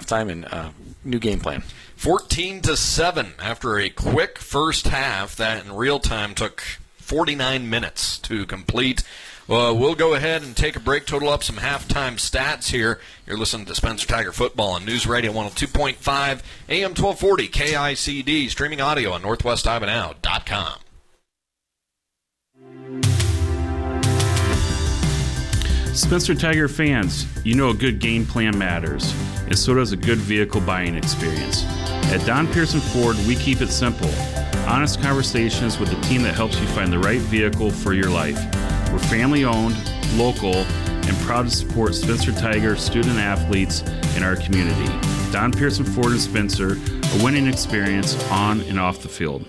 halftime and new game plan. 14-7 after a quick first half that in real time took 49 minutes to complete. We'll go ahead and take a break, total up some halftime stats here. You're listening to Spencer Tiger Football on News Radio 102.5, AM 1240, KICD, streaming audio on NorthwestIvanhoe.com. Spencer Tiger fans, you know a good game plan matters, and so does a good vehicle buying experience. At Don Pearson Ford, we keep it simple. Honest conversations with the team that helps you find the right vehicle for your life. We're family-owned, local, and proud to support Spencer Tiger student athletes in our community. Don Pearson Ford and Spencer, a winning experience on and off the field.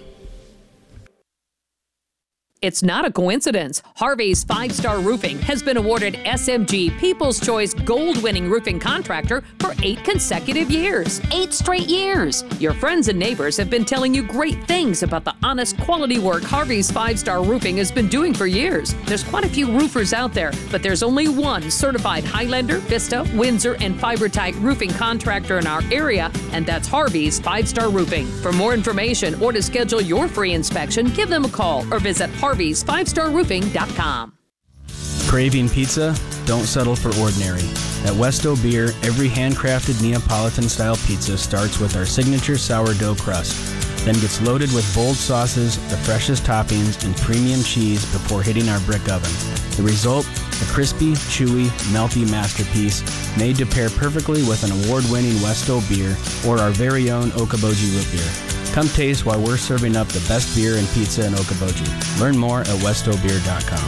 It's not a coincidence. Harvey's 5-Star Roofing has been awarded SMG People's Choice Gold-winning roofing contractor for 8 consecutive years. 8 straight years. Your friends and neighbors have been telling you great things about the honest quality work Harvey's 5-Star Roofing has been doing for years. There's quite a few roofers out there, but there's only one certified Highlander, Vista, Windsor, and Fibertite roofing contractor in our area, and that's Harvey's 5-Star Roofing. For more information or to schedule your free inspection, give them a call or visit Harvey'sFivestarRoofing.com. Craving pizza? Don't settle for ordinary. At Westo Beer, every handcrafted Neapolitan-style pizza starts with our signature sourdough crust, then gets loaded with bold sauces, the freshest toppings, and premium cheese before hitting our brick oven. The result? A crispy, chewy, melty masterpiece made to pair perfectly with an award-winning Westo beer or our very own Okoboji root beer. Come taste why we're serving up the best beer and pizza in Okoboji. Learn more at westobeer.com.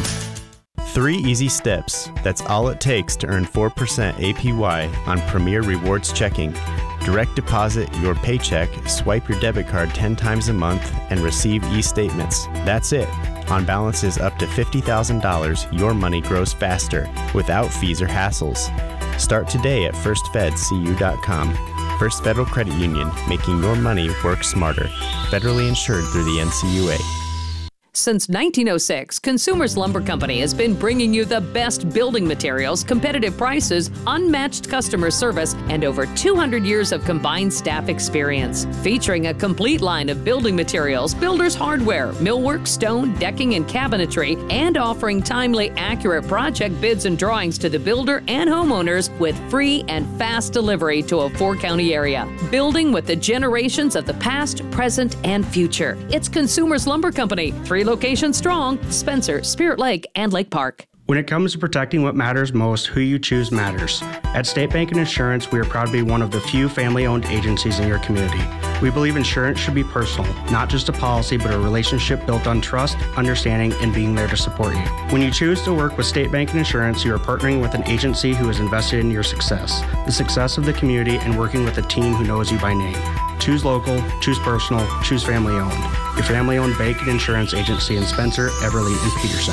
3 easy steps. That's all it takes to earn 4% APY on Premier Rewards checking. Direct deposit your paycheck, swipe your debit card 10 times a month, and receive e-statements. That's it. On balances up to $50,000, your money grows faster, without fees or hassles. Start today at firstfedcu.com. First Federal Credit Union, making your money work smarter. Federally insured through the NCUA. Since 1906, Consumers Lumber Company has been bringing you the best building materials, competitive prices, unmatched customer service, and over 200 years of combined staff experience. Featuring a complete line of building materials, builder's hardware, millwork, stone, decking, and cabinetry, and offering timely, accurate project bids and drawings to the builder and homeowners with free and fast delivery to a 4-county area. Building with the generations of the past, present, and future. It's Consumers Lumber Company, 3 locations strong: Spencer, Spirit Lake, and Lake Park. When it comes to protecting what matters most, who you choose matters. At State Bank and Insurance, we are proud to be one of the few family-owned agencies in your community. We believe insurance should be personal, not just a policy, but a relationship built on trust, understanding, and being there to support you. When you choose to work with State Bank and Insurance, you are partnering with an agency who is invested in your success, the success of the community, and working with a team who knows you by name. Choose local, choose personal, choose family-owned. Your family-owned bank and insurance agency in Spencer, Everly, and Peterson.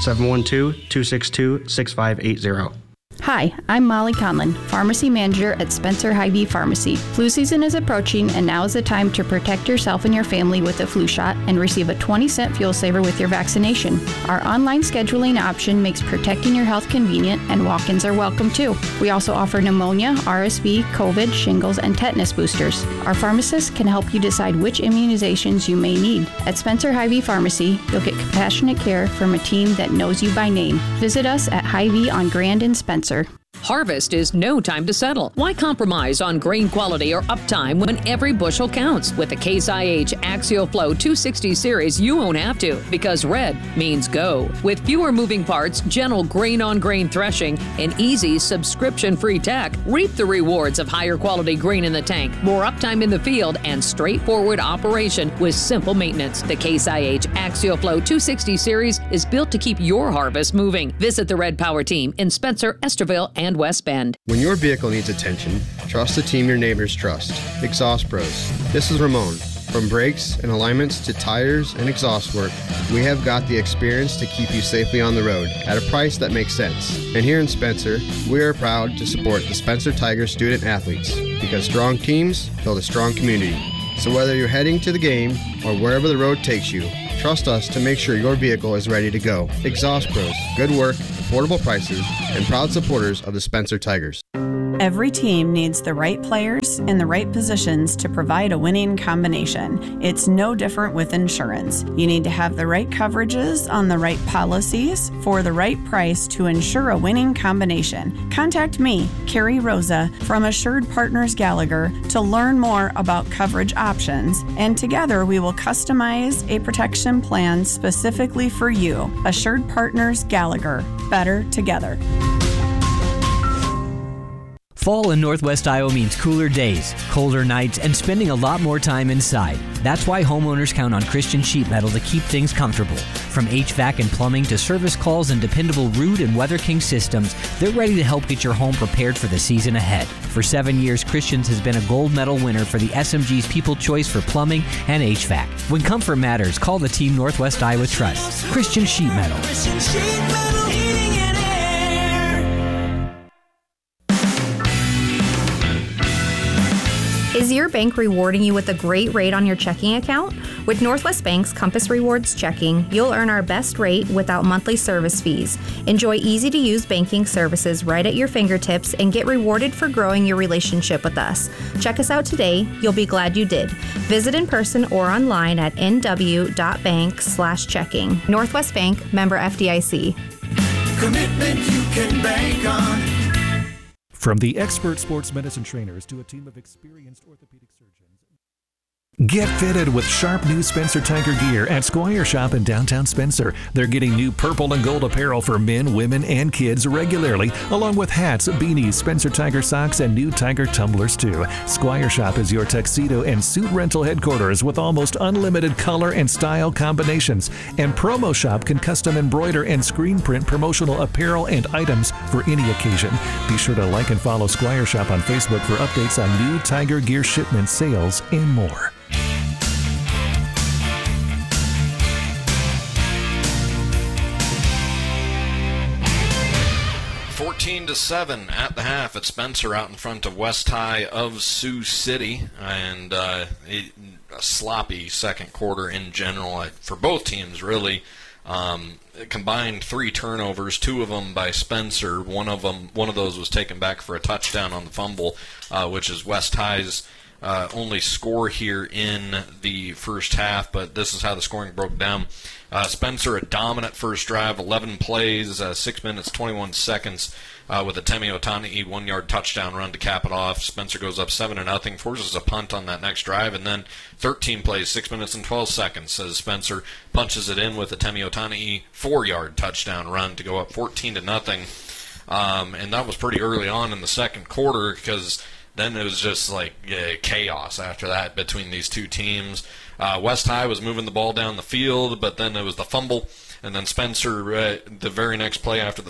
712-262-6580. Hi, I'm Molly Conlon, Pharmacy Manager at Spencer Hy-Vee Pharmacy. Flu season is approaching, and now is the time to protect yourself and your family with a flu shot and receive a 20-cent fuel saver with your vaccination. Our online scheduling option makes protecting your health convenient, and walk-ins are welcome too. We also offer pneumonia, RSV, COVID, shingles, and tetanus boosters. Our pharmacists can help you decide which immunizations you may need. At Spencer Hy-Vee Pharmacy, you'll get compassionate care from a team that knows you by name. Visit us at Hy-Vee on Grand and Spencer. Harvest is no time to settle. Why compromise on grain quality or uptime when every bushel counts? With the Case IH AxioFlow 260 series, you won't have to, because red means go. With fewer moving parts, gentle grain-on-grain threshing, and easy subscription-free tech, reap the rewards of higher quality grain in the tank, more uptime in the field, and straightforward operation with simple maintenance. The Case IH AxioFlow 260 series is built to keep your harvest moving. Visit the Red Power team in Spencer, Estherville, and West Bend. When your vehicle needs attention, trust the team your neighbors trust. Exhaust Pros. This is Ramon. From brakes and alignments to tires and exhaust work, we have got the experience to keep you safely on the road at a price that makes sense. And here in Spencer, we are proud to support the Spencer Tiger student athletes, because strong teams build a strong community. So whether you're heading to the game or wherever the road takes you, trust us to make sure your vehicle is ready to go. Exhaust Pros. Good work, affordable prices, and proud supporters of the Spencer Tigers. Every team needs the right players in the right positions to provide a winning combination. It's no different with insurance. You need to have the right coverages on the right policies for the right price to ensure a winning combination. Contact me, Carrie Rosa, from Assured Partners Gallagher to learn more about coverage options, and together we will customize a protection plan specifically for you. Assured Partners Gallagher. Better together. Fall in Northwest Iowa means cooler days, colder nights, and spending a lot more time inside. That's why homeowners count on Christian Sheet Metal to keep things comfortable. From HVAC and plumbing to service calls and dependable Root and Weather King systems, they're ready to help get your home prepared for the season ahead. For 7 years, Christians has been a gold medal winner for the SMG's People Choice for Plumbing and HVAC. When comfort matters, call the team Northwest Iowa Trust. Christian Sheet Metal. Christian Sheet Metal Heating and Air. Is your bank rewarding you with a great rate on your checking account? With Northwest Bank's Compass Rewards Checking, you'll earn our best rate without monthly service fees. Enjoy easy-to-use banking services right at your fingertips and get rewarded for growing your relationship with us. Check us out today. You'll be glad you did. Visit in person or online at nw.bank/checking. Northwest Bank, member FDIC. Commitment you can bank on. From the expert sports medicine trainers to a team of experienced orthopedic surgeons. Get fitted with sharp new Spencer Tiger gear at Squire Shop in downtown Spencer. They're getting new purple and gold apparel for men, women, and kids regularly, along with hats, beanies, Spencer Tiger socks, and new Tiger tumblers too. Squire Shop is your tuxedo and suit rental headquarters with almost unlimited color and style combinations. And Promo Shop can custom embroider and screen print promotional apparel and items for any occasion. Be sure to like and follow Squire Shop on Facebook for updates on new Tiger gear shipments, sales, and more. 14-7 at the half at Spencer out in front of West High of Sioux City, and a sloppy second quarter in general for both teams, really. Combined 3 turnovers, 2 of them by Spencer. One of those was taken back for a touchdown on the fumble, which is West High's only score here in the first half, but this is how the scoring broke down. Spencer, a dominant first drive, 11 plays, 6 minutes, 21 seconds, with a Temi Otani'i 1-yard touchdown run to cap it off. Spencer goes up 7-0, forces a punt on that next drive, and then 13 plays, 6 minutes and 12 seconds, as Spencer punches it in with a Temi Otani'i 4-yard touchdown run to go up 14-0. And that was pretty early on in the second quarter, because then it was just like chaos after that between these two teams. West High was moving the ball down the field, but then it was the fumble, and then Spencer, the very next play after the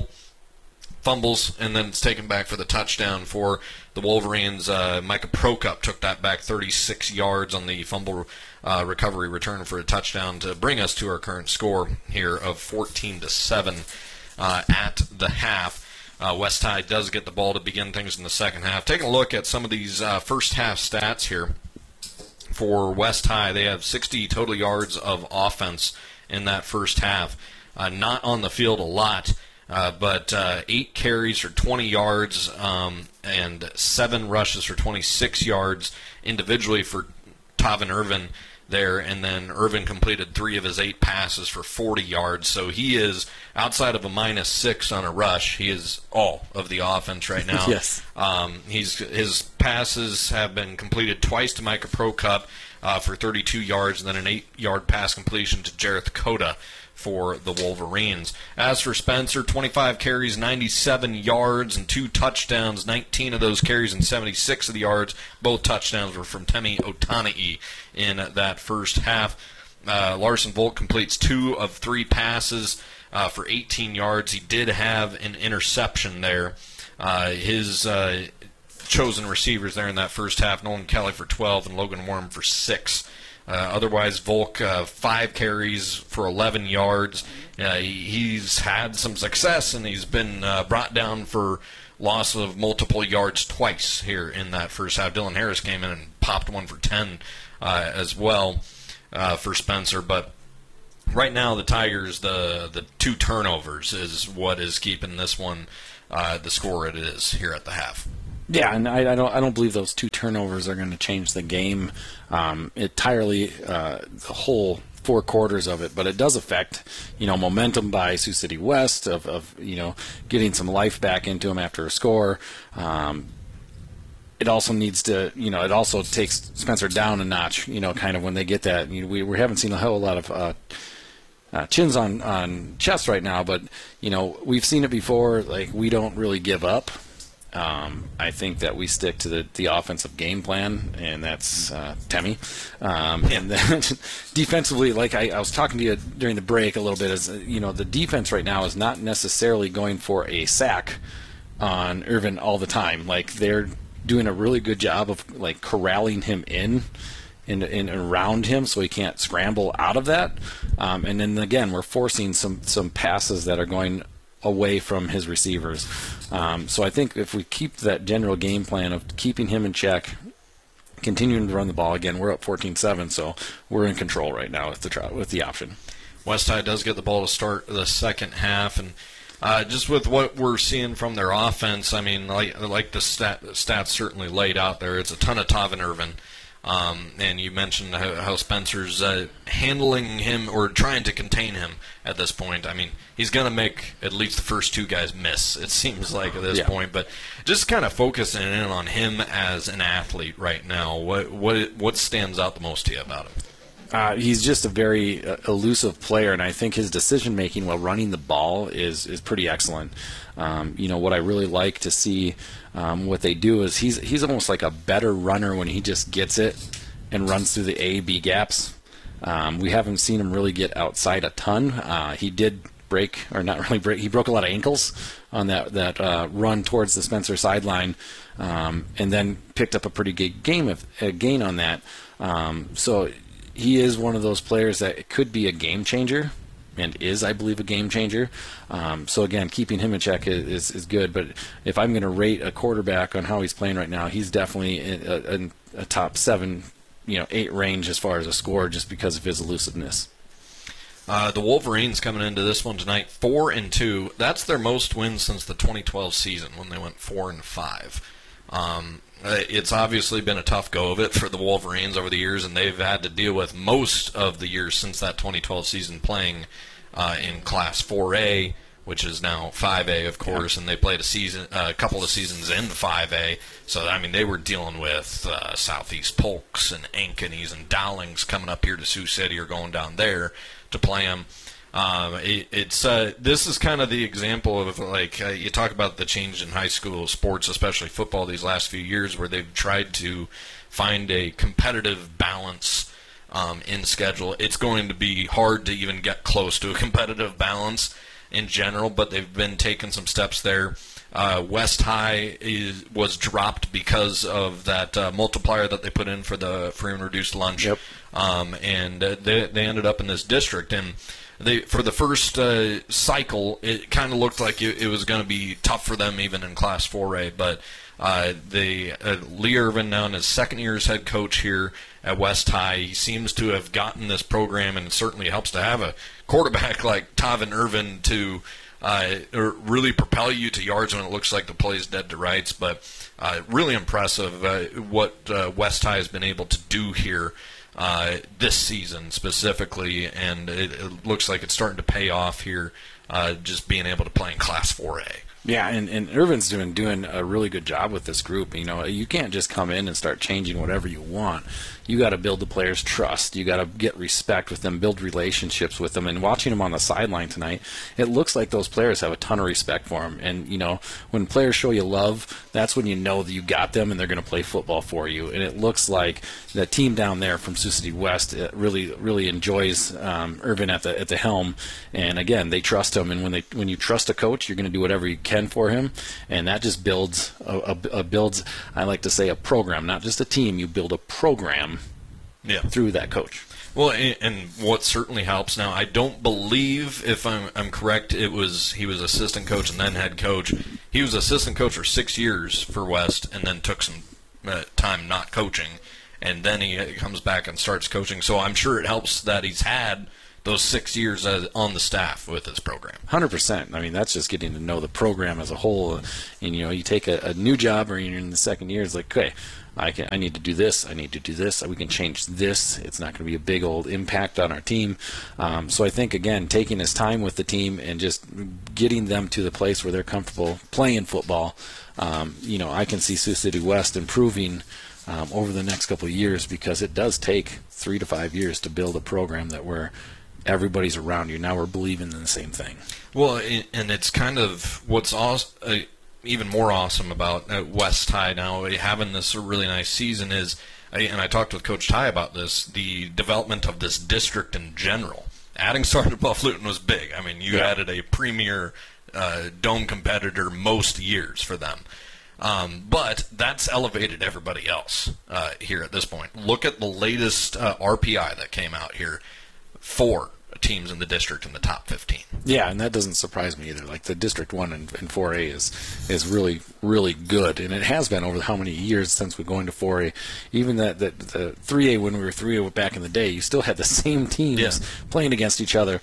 fumbles, and then it's taken back for the touchdown for the Wolverines. Micah Prokup took that back 36 yards on the fumble recovery return for a touchdown to bring us to our current score here of 14-7 at the half. West High does get the ball to begin things in the second half. Taking a look at some of these first half stats here for West High, they have 60 total yards of offense in that first half. Not on the field a lot, but 8 carries for 20 yards and 7 rushes for 26 yards individually for Tavin Irvin there, and then Irvin completed 3 of his 8 passes for 40 yards, so he is, outside of a -6 on a rush, he is all of the offense right now. Yes. His passes have been completed twice to Micah Prokup for 32 yards, and then an 8-yard pass completion to Jareth Cota for the Wolverines. As for Spencer, 25 carries, 97 yards, and 2 touchdowns. 19 of those carries and 76 of the yards, both touchdowns were from Temi Otani'i in that first half. Larson Volk completes 2 of 3 passes for 18 yards. He did have an interception there. His chosen receivers there in that first half, Nolan Kelly for 12 and Logan Worm for 6. Otherwise, Volk, 5 carries for 11 yards. He's had some success, and he's been brought down for loss of multiple yards twice here in that first half. Dylan Harris came in and popped 1 for 10 as well for Spencer. But right now, the Tigers, the 2 turnovers is what is keeping this one the score it is here at the half. Yeah, and I don't believe those 2 turnovers are going to change the game entirely, the whole 4 quarters of it, but it does affect, momentum by Sioux City West of getting some life back into them after a score. It also needs to, it also takes Spencer down a notch, kind of when they get that. We haven't seen a whole lot of chins on chest right now, but, we've seen it before. Like, we don't really give up. I think that we stick to the offensive game plan, and that's Temi. And then defensively, like I was talking to you during the break a little bit, is the defense right now is not necessarily going for a sack on Irvin all the time. Like, they're doing a really good job of like corralling him in around him so he can't scramble out of that. And then again, we're forcing some passes that are going away from his receivers. So I think if we keep that general game plan of keeping him in check, continuing to run the ball, again, we're up 14-7, so we're in control right now with the option. West High does get the ball to start the second half, and just with what we're seeing from their offense, I mean, like the stats certainly laid out there, it's a ton of Tavin Irvin. And you mentioned how Spencer's handling him or trying to contain him at this point. I mean, he's going to make at least the first 2 guys miss, it seems like, at this point. But just kind of focusing in on him as an athlete right now, what stands out the most to you about him? He's just a very elusive player, and I think his decision-making while running the ball is pretty excellent. What I really like to see what they do is he's almost like a better runner when he just gets it and runs through the A-B gaps. We haven't seen him really get outside a ton. He did break, or not really break, he broke a lot of ankles on that run towards the Spencer sideline, and then picked up a pretty good gain on that. So he is one of those players that could be a game changer, and is, I believe, a game changer. So again, keeping him in check is good. But if I'm going to rate a quarterback on how he's playing right now, he's definitely in a top 7, 8 range as far as a score, just because of his elusiveness. The Wolverines coming into this one tonight, 4-2. That's their most wins since the 2012 season when they went 4-5. It's obviously been a tough go of it for the Wolverines over the years, and they've had to deal with most of the years since that 2012 season playing in Class 4A, which is now 5A, of course, and they played a couple of seasons in 5A. So, I mean, they were dealing with Southeast Polks and Ankeny's and Dowlings coming up here to Sioux City or going down there to play them. This is kind of the example of, like, you talk about the change in high school sports, especially football, these last few years, where they've tried to find a competitive balance in schedule. It's going to be hard to even get close to a competitive balance in general, but they've been taking some steps there. West High was dropped because of that multiplier that they put in for the free and reduced lunch, and they ended up in this district. And for the first cycle, it kind of looked like it was going to be tough for them even in Class 4A, but Lee Irvin, now in his second year as head coach here at West High, he seems to have gotten this program, and it certainly helps to have a quarterback like Tavin Irvin to really propel you to yards when it looks like the play is dead to rights. But really impressive what West High has been able to do here this season specifically, and it looks like it's starting to pay off here, just being able to play in Class 4A. Yeah, and Irvin's doing a really good job with this group. You can't just come in and start changing whatever you want. You got to build the players' trust. You got to get respect with them, build relationships with them. And watching them on the sideline tonight, it looks like those players have a ton of respect for them. And when players show you love, that's when you know that you got them and they're going to play football for you. And it looks like the team down there from Sioux City West really enjoys Irvin at the helm. And again, they trust him. And when you trust a coach, you're going to do whatever you can for him, and that just builds I like to say a program, not just a team. You build a program through that coach. Well, and what certainly helps now, I don't believe, if I'm correct, he was assistant coach and then head coach. He was assistant coach for 6 years for West, and then took some time not coaching, and then he comes back and starts coaching. So I'm sure it helps that he's had those 6 years on the staff with this program. 100%. I mean, that's just getting to know the program as a whole. And, you take a new job or you're in the second year, it's like, okay, I need to do this. I need to do this. We can change this. It's not going to be a big old impact on our team. So I think, again, taking his time with the team and just getting them to the place where they're comfortable playing football. I can see Sioux City West improving over the next couple of years, because it does take 3 to 5 years to build a program that where everybody's around you. Now we're believing in the same thing. Well, and it's kind of what's awesome, even more awesome about West High now having this really nice season is, and I talked with Coach Ty about this, the development of this district in general. Adding Sergeant Bluff Luton was big. I mean, you added a premier dome competitor most years for them. But that's elevated everybody else here at this point. Look at the latest RPI that came out here. 4 teams in the district in the top 15. Yeah, and that doesn't surprise me either. Like the District 1 and 4A is really, really good, and it has been over how many years since we're going to 4A. Even the 3A, when we were 3A back in the day, you still had the same teams playing against each other.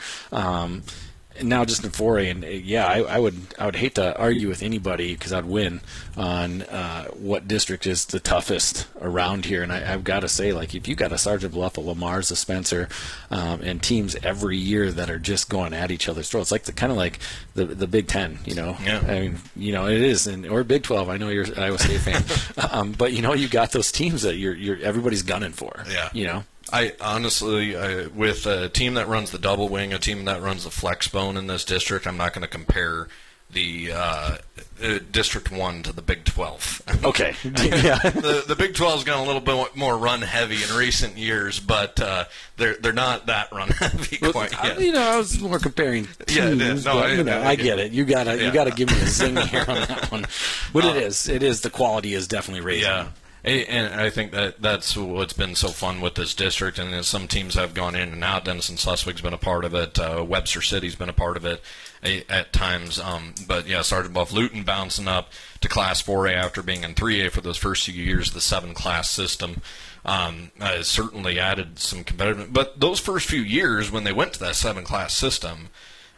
And now just in 4A, and I would hate to argue with anybody, because I'd win on what district is the toughest around here. And I've got to say, like, if you got a Sergeant Bluff, a Lamar's, a Spencer, and teams every year that are just going at each other's throats, like kind of like the Big Ten, Yeah. I mean, it is, or Big 12. I know you're an Iowa State fan, but you got those teams that you're everybody's gunning for. Yeah. I honestly, with a team that runs the double wing, a team that runs the flex bone in this district, I'm not going to compare the District 1 to the Big 12. Okay. The Big 12's gone a little bit more run heavy in recent years, but they're not that run heavy quite yet. I was more comparing teams. Yeah, it is. No, I get it. You gotta give me a zing here on that one. But it is the quality is definitely raising. Yeah. And I think that's what's been so fun with this district. And some teams have gone in and out. Denison Suswig's been a part of it. Webster City's been a part of it at times. But Sergeant Bluff Luton bouncing up to Class 4A after being in 3A for those first few years of the 7-class system has certainly added some competitive. But those first few years when they went to that 7-class system,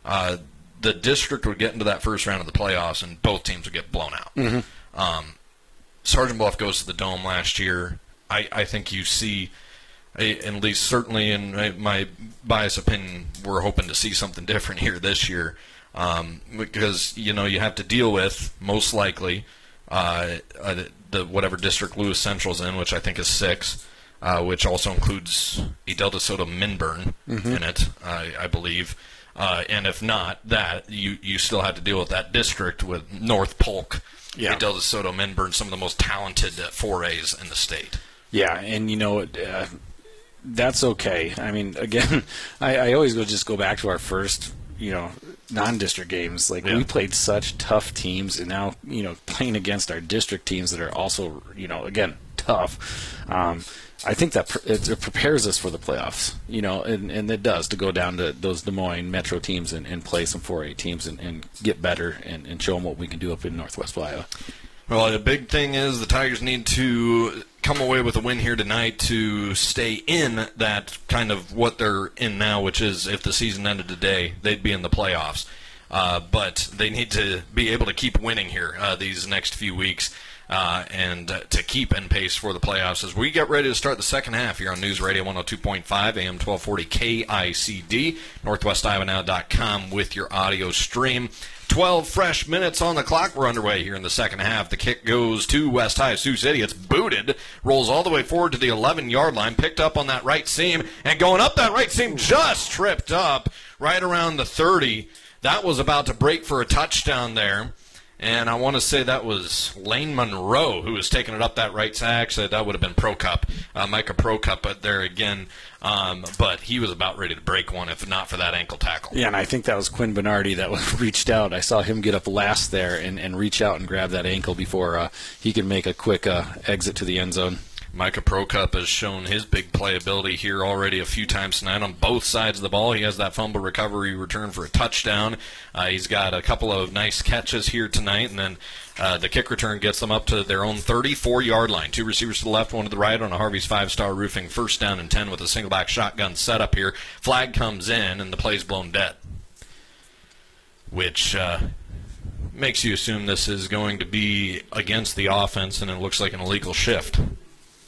the district would get into that first round of the playoffs and both teams would get blown out. Mm-hmm. Sergeant Bluff goes to the Dome last year. I think you see, at least certainly in my biased opinion, we're hoping to see something different here this year, because you have to deal with most likely the whatever district Lewis Central's in, which I think is 6, which also includes a Del DeSoto Minburn in it, I believe. And if not that, you still have to deal with that district with North Polk. Yeah. Del DeSoto, Minburn, some of the most talented 4As in the state. Yeah, and that's okay. I mean, again, I always just go back to our first, non-district games. Like we played such tough teams, and now playing against our district teams that are also again tough. I think that it prepares us for the playoffs, and it does, to go down to those Des Moines Metro teams and play some 4A teams and get better and show them what we can do up in Northwest Iowa. Well, the big thing is the Tigers need to come away with a win here tonight to stay in that kind of what they're in now, which is if the season ended today, they'd be in the playoffs. But they need to be able to keep winning here these next few weeks. And to keep in pace for the playoffs as we get ready to start the second half here on News Radio 102.5 AM 1240 KICD, NorthwestIowaNow.com with your audio stream. 12 fresh minutes on the clock. We're underway here in the second half. The kick goes to West High Sioux City. It's booted, rolls all the way forward to the 11-yard line, picked up on that right seam, and going up that right seam, just tripped up right around the 30. That was about to break for a touchdown there. And I want to say that was Lane Monroe who was taking it up that right side. Actually, that would have been Procup, Micah Procup there again. But he was about ready to break one if not for that ankle tackle. Yeah, and I think that was Quinn Bernardi that reached out. I saw him get up last there and reach out and grab that ankle before he could make a quick exit to the end zone. Micah Prokop has shown his big playability here already a few times tonight on both sides of the ball. He has that fumble recovery return for a touchdown. He's got a couple of nice catches here tonight, and then the kick return gets them up to their own 34-yard line. 2 receivers to the left, 1 to the right on a Harvey's 5-Star Roofing 1st down and 10 with a single-back shotgun setup here. Flag comes in, and the play's blown dead, which makes you assume this is going to be against the offense, and it looks like an illegal shift.